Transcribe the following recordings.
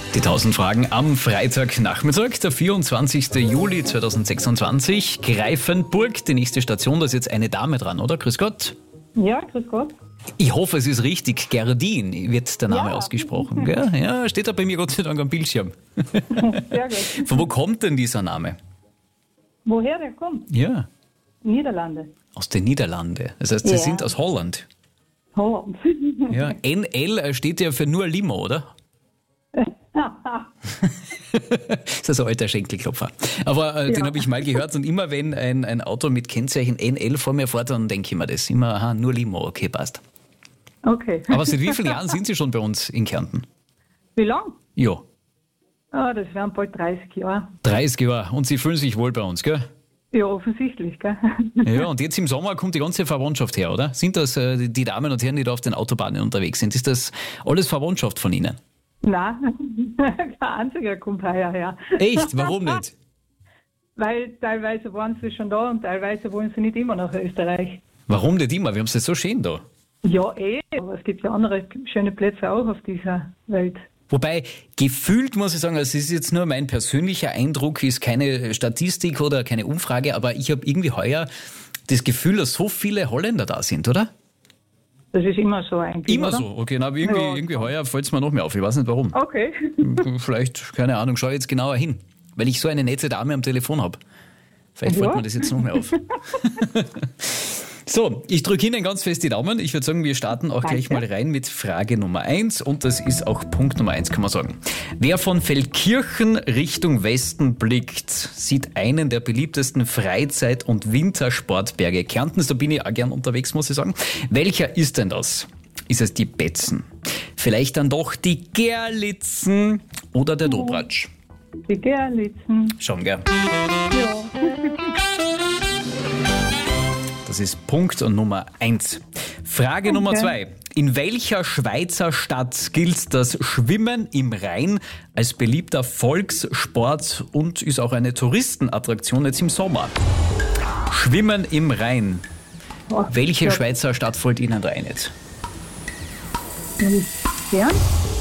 Die 1000 Fragen am Freitagnachmittag, der 24. Juli 2026. Greifenburg, die nächste Station, da ist jetzt eine Dame dran, oder? Grüß Gott. Ja, grüß Gott. Ich hoffe, es ist richtig. Gerdin wird der Name ausgesprochen. Gell? Ja, steht da bei mir Gott sei Dank am Bildschirm. Sehr gut. Von wo kommt denn dieser Name? Woher der kommt? Ja, Niederlande. aus den Niederlanden. Das heißt, Sie sind aus Holland. Holland. Ja, NL steht ja für nur Limo, oder? Das ist ein alter Schenkelklopfer. Aber den habe ich mal gehört und immer wenn ein Auto mit Kennzeichen NL vor mir fährt, dann denke ich mir das. Immer, aha, nur Limo, okay, passt. Okay. Aber seit wie vielen Jahren sind Sie schon bei uns in Kärnten? Wie lang? Ja, Das wären bald 30 Jahre. 30 Jahre. Und Sie fühlen sich wohl bei uns, gell? Ja, offensichtlich, gell? Ja, und jetzt im Sommer kommt die ganze Verwandtschaft her, oder? Sind das die Damen und Herren, die da auf den Autobahnen unterwegs sind? Ist das alles Verwandtschaft von Ihnen? Nein, kein einziger kommt her. Echt? Warum nicht? Weil teilweise waren sie schon da und teilweise wollen sie nicht immer nach Österreich. Warum nicht immer? Wir haben es ja so schön da. Ja, aber es gibt ja andere schöne Plätze auch auf dieser Welt. Wobei, gefühlt muss ich sagen, also es ist jetzt nur mein persönlicher Eindruck, ist keine Statistik oder keine Umfrage, aber ich habe irgendwie heuer das Gefühl, dass so viele Holländer da sind, oder? Das ist immer so eigentlich, Immer oder? so, okay, aber irgendwie heuer fällt es mir noch mehr auf, ich weiß nicht warum. Okay. Vielleicht, keine Ahnung, schau jetzt genauer hin, weil ich so eine nette Dame am Telefon habe. Vielleicht fällt mir das jetzt noch mehr auf. So, ich drücke Ihnen ganz fest die Daumen. Ich würde sagen, wir starten auch gleich mal rein mit Frage Nummer 1 und das ist auch Punkt Nummer 1, kann man sagen. Wer von Feldkirchen Richtung Westen blickt, sieht einen der beliebtesten Freizeit- und Wintersportberge Kärntens. Da bin ich auch gern unterwegs, muss ich sagen. Welcher ist denn das? Ist es die Betzen? Vielleicht dann doch die Gerlitzen oder der Dobratsch? Die Gerlitzen. Schon, gell? Ja. Das ist Punkt Nummer 1. Frage Nummer 2. In welcher Schweizer Stadt gilt das Schwimmen im Rhein als beliebter Volkssport und ist auch eine Touristenattraktion jetzt im Sommer? Schwimmen im Rhein. Welche Schweizer Stadt fällt Ihnen da ein jetzt? Bern?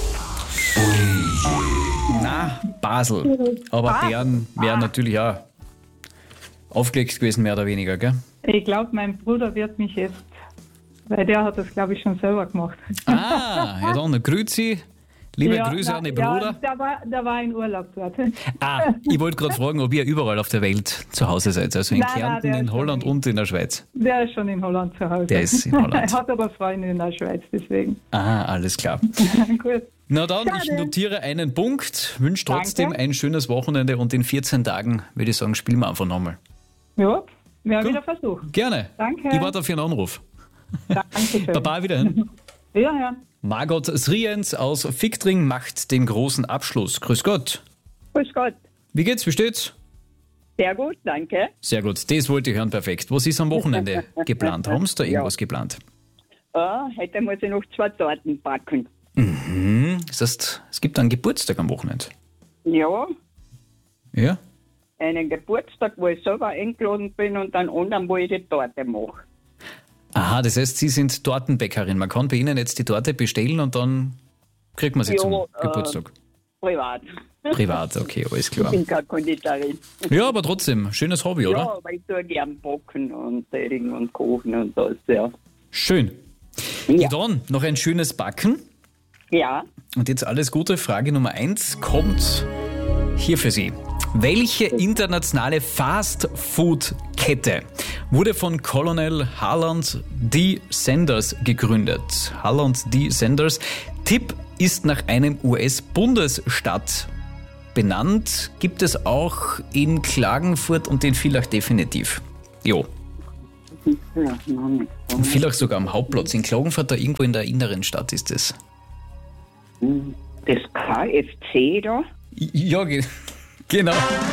Na, Basel. Aber Bern wäre natürlich auch aufgelegt gewesen, mehr oder weniger, gell? Ich glaube, mein Bruder wird mich jetzt, weil der hat das, glaube ich, schon selber gemacht. Ah, ja dann, grüezi. Liebe Grüße an den Bruder. Ja, der war in Urlaub dort. Ich wollte gerade fragen, ob ihr überall auf der Welt zu Hause seid. Also in Kärnten, in Holland und in der Schweiz. Der ist schon in Holland zu Hause. Der ist in Holland. Er hat aber Freunde in der Schweiz, deswegen. Ah, alles klar. Gut. Na dann, ich notiere einen Punkt, wünsche trotzdem ein schönes Wochenende und in 14 Tagen, würde ich sagen, spielen wir einfach nochmal. Ja, wir wieder versuchen. Gerne. Danke. Ich warte auf Ihren Anruf. Dankeschön. Baba, wiederhin. Ja. Margot Sriens aus Fichtring macht den großen Abschluss. Grüß Gott. Grüß Gott. Wie geht's? Wie steht's? Sehr gut, danke. Sehr gut, das wollte ich hören, perfekt. Was ist am Wochenende geplant? Haben Sie da irgendwas geplant? Heute muss ich noch 2 Torten backen. Das heißt, es gibt einen Geburtstag am Wochenende. Ja, Ja? einen Geburtstag, wo ich selber eingeladen bin und dann anderen, wo ich die Torte mache. Aha, das heißt, Sie sind Tortenbäckerin. Man kann bei Ihnen jetzt die Torte bestellen und dann kriegt man sie zum Geburtstag. Privat. Privat, okay, alles klar. Ich bin keine Konditorin. Ja, aber trotzdem, schönes Hobby, oder? Ja, weil ich tue gern backen und sägen und kochen und das, ja. Schön. Ja, dann noch ein schönes Backen. Ja, Und jetzt alles Gute. Frage Nummer 1 kommt hier für Sie. Welche internationale Fast-Food-Kette wurde von Colonel Harland D. Sanders gegründet? Harland D. Sanders. Tipp ist nach einem US-Bundesstaat benannt. Gibt es auch in Klagenfurt und in Villach definitiv. Jo. Und Villach sogar am Hauptplatz. In Klagenfurt da irgendwo in der inneren Stadt ist es. das KFC da. Ja, genau.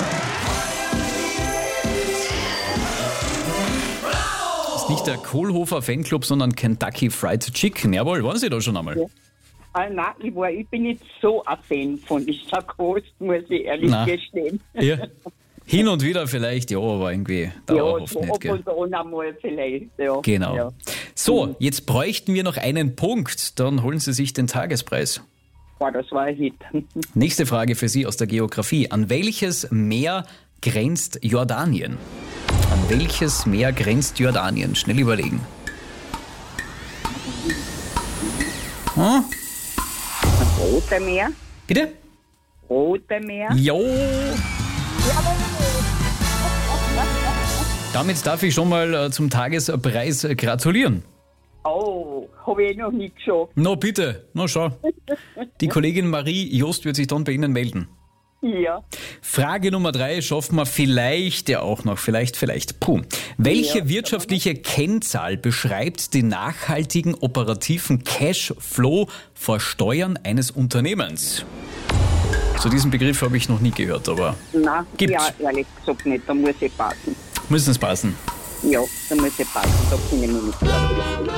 Das ist nicht der Kohlhofer Fanclub, sondern Kentucky Fried Chicken. Jawohl, waren Sie da schon einmal? Ja. Nein, ich bin nicht so ein Fan von dieser Kost, muss ich ehrlich gestehen. Ja. Hin und wieder vielleicht, ja, aber irgendwie dauerhaft so nicht. ab Gell? und an einmal vielleicht, ja. Genau. Ja. So, jetzt bräuchten wir noch einen Punkt. Dann holen Sie sich den Tagespreis. Boah, das war ein Hit. Nächste Frage für Sie aus der Geografie. An welches Meer grenzt Jordanien? An welches Meer grenzt Jordanien? Schnell überlegen. Hm? Rote Meer? Bitte? Rote Meer? Jo! Damit darf ich schon mal zum Tagespreis gratulieren. Oh, habe ich noch nicht geschafft. Na bitte, na schau. Die Kollegin Marie Jost wird sich dann bei Ihnen melden. Ja. Frage Nummer 3 schaffen wir vielleicht ja auch noch. Vielleicht. Puh. Welche wirtschaftliche Kennzahl beschreibt den nachhaltigen operativen Cashflow vor Steuern eines Unternehmens? Zu diesem Begriff habe ich noch nie gehört, aber Nein, gibt's. ja, ehrlich gesagt nicht. Da muss ich passen. Müssen es passen. Ja, da muss ich passen. Da bin ich mir nicht sicher.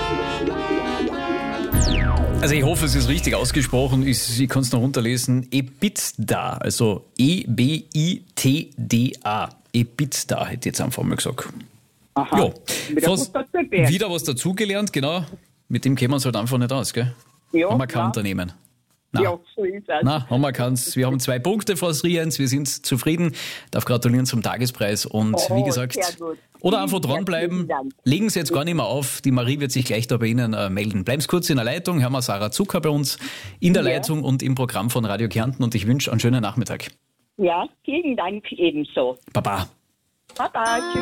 Also ich hoffe, es ist richtig ausgesprochen. Ich kann es noch runterlesen. EBITDA, also E-B-I-T-D-A. EBITDA hätte ich jetzt einfach mal gesagt. Aha. Ja, Wieder wieder was dazugelernt, genau. Mit dem kämen wir uns halt einfach nicht aus, gell? Ja, Haben wir kein ja. Unternehmen. Nein. Ja, so ist es. Na, haben wir keins. Wir haben 2 Punkte, Frau Sriens. Wir sind zufrieden. Darf gratulieren zum Tagespreis. Und wie gesagt, sehr gut. oder einfach Vielen dranbleiben. Dank. Legen Sie jetzt gar nicht mehr auf. Die Marie wird sich gleich da bei Ihnen melden. Bleiben Sie kurz in der Leitung. Hören wir Sarah Zucker bei uns in der Leitung und im Programm von Radio Kärnten. Und ich wünsche einen schönen Nachmittag. Ja, vielen Dank ebenso. Baba. Baba, tschüss.